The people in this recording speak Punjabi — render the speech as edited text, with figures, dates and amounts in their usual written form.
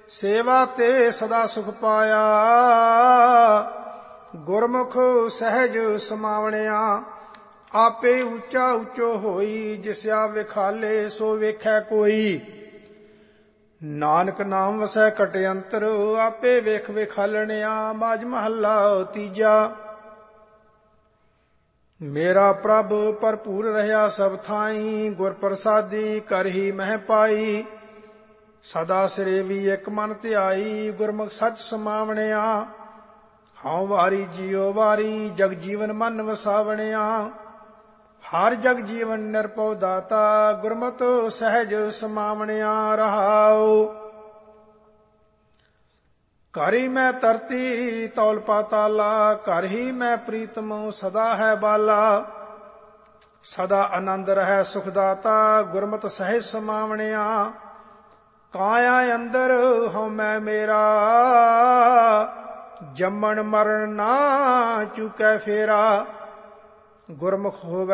ਸੇਵਾ ਤੇ ਸਦਾ ਸੁਖ ਪਾਇਆ। ਗੁਰਮੁਖ ਸਹਿਜ ਸਮਾਵਣਿਆ ਆਪੇ ਉੱਚਾ ਉੱਚੋ ਹੋਈ। ਜਿਸਿਆ ਵਿਖਾਲੇ ਸੋ ਵੇਖੈ ਕੋਈ। ਨਾਨਕ ਨਾਮ ਵਸੈ ਕਟ ਅੰਤਰ ਆਪੇ ਵੇਖ ਵਿਖਾਲਣਿਆ। ਮਾਝ ਮਹੱਲਾ ਤੀਜਾ। ਮੇਰਾ ਪ੍ਰਭ ਭਰਪੂਰ ਰਹਿਆ ਸਭ ਥਾਈ। ਗੁਰ ਪ੍ਰਸਾਦੀ ਕਰ ਹੀ ਮਹਿ ਪਾਈ। ਸਦਾ ਸਰੇਵੀ ਇੱਕ ਮਨ ਧਿਆਈ। ਗੁਰਮੁਖ ਸੱਚ ਸਮਾਵਣਿਆ ਹਉ ਵਾਰੀ ਜਿਉ ਵਾਰੀ। ਜਗ ਜੀਵਨ ਮਨ ਵਸਾਵਣਿਆ ਹਰ ਜਗ ਜੀਵਨ ਨਿਰਭਉ ਦਾਤਾ। ਗੁਰਮਤਿ ਸਹਿਜ ਸਮਾਵਣਿਆ ਰਹਾਉ। ਘਰ ਹੀ ਮੈਂ ਧਰਤੀ ਤੌਲ ਪਾਤਾਲਾ। ਘਰ ਹੀ ਮੈਂ ਪ੍ਰੀਤਮ ਸਦਾ ਹੈ ਬਾਲਾ। ਸਦਾ ਆਨੰਦ ਰਹਿ ਸੁਖ ਦਾਤਾ। ਗੁਰਮਤਿ ਸਹਿਜ ਸਮਾਵਣਿਆ ਕਾਇਆ ਅੰਦਰ ਹਉ ਮੈਂ ਮੇਰਾ। ਜੰਮਣ ਮਰਨ ਨਾ ਚੁਕੈ ਫੇਰਾ। ਗੁਰਮੁਖ ਹੋਵੇ